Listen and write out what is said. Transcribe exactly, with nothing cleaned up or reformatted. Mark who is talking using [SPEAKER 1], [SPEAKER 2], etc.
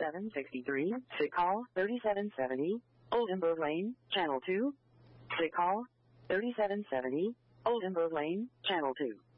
[SPEAKER 1] seven sixty-three, sick call thirty-seven seventy, Oldenburg Lane, Channel two. Sick call thirty-seven seventy, Oldenburg Lane, Channel two.